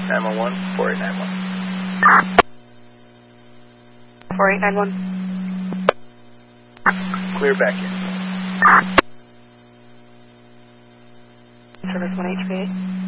911, 4891. 4891. Clear back in. Service 1 HPA.